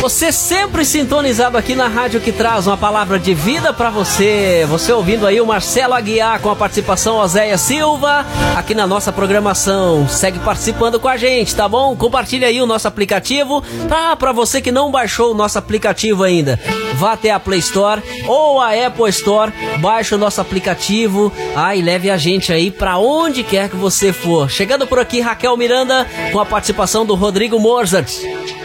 Você sempre sintonizado aqui na rádio que traz uma palavra de vida pra você. Você ouvindo aí o Marcelo Aguiar com a participação Oséia Silva aqui na nossa programação. Segue participando com a gente, tá bom? Compartilha aí o nosso aplicativo. Pra você que não baixou o nosso aplicativo ainda, vá até a Play Store ou a Apple Store, baixe o nosso aplicativo e leve a gente aí pra onde quer que você for. Chegando por aqui, Raquel Miranda com a participação do Rodrigo Mozart.